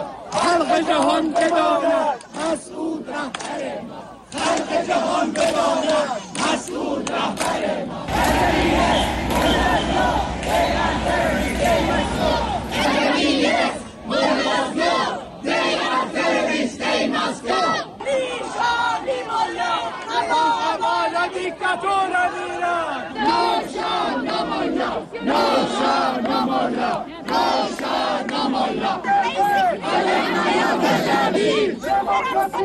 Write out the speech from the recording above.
خلق جهان بداند مسعود رهبر ما، خلق جهان بداند مسعود رهبر ما. Dittatura d'Iran! No shah, no mullah! No shah, no mullah! No shah, no mullah!